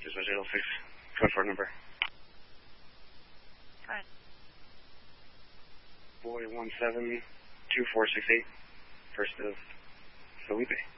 Dispatch 806, code 4 number. Fine. Boy 172468, first of Felipe.